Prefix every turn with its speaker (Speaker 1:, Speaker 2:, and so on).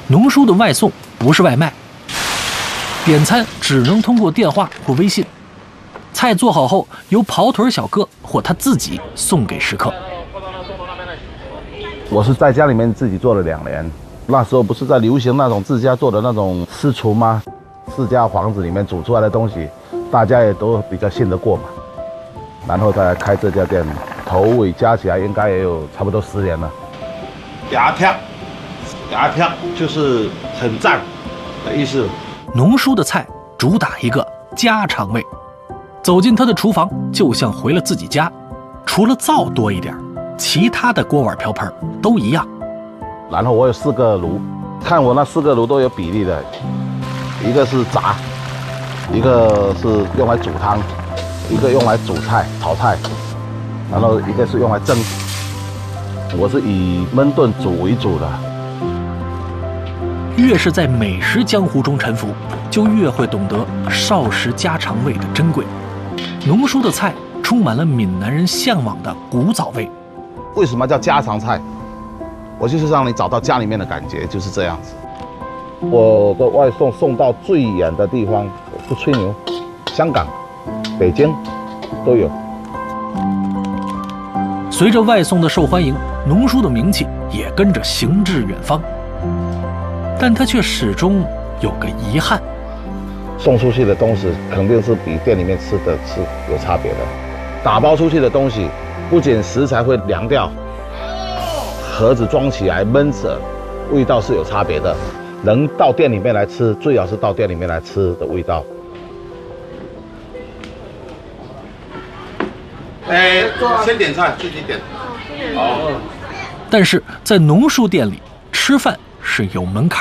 Speaker 1: 农叔的外送不是外卖，点餐只能通过电话或微信。菜做好后，由跑腿小哥或他自己送给食客。
Speaker 2: 我是在家里面自己做了2年，那时候不是在流行那种自家做的那种私厨吗？自家房子里面煮出来的东西，大家也都比较信得过嘛。然后再来开这家店，头尾加起来应该也有差不多10年了。
Speaker 3: 牙跳就是很赞的意思。
Speaker 1: 农叔的菜主打一个家常味，走进他的厨房就像回了自己家，除了灶多一点，其他的锅碗瓢盆都一样。
Speaker 2: 然后我有4个炉，看我那4个炉都有比例的，一个是炸，一个是用来煮汤，一个用来煮菜炒菜，然后一个是用来蒸。我是以焖炖煮为主的。
Speaker 1: 越是在美食江湖中沉浮，就越会懂得少食家常味的珍贵。农叔的菜充满了闽南人向往的古早味。
Speaker 2: 为什么叫家常菜？我就是让你找到家里面的感觉，就是这样子。我的外送到最远的地方，不吹牛，香港、北京都有。
Speaker 1: 随着外送的受欢迎，农叔的名气也跟着行至远方。但他却始终有个遗憾，
Speaker 2: 送出去的东西肯定是比店里面吃的是有差别的。打包出去的东西，不仅食材会凉掉，盒子装起来焖着，味道是有差别的。能到店里面来吃，最好是到店里面来吃的味道。
Speaker 3: 先点菜，自己点。
Speaker 1: 但是在农叔店里吃饭是有门槛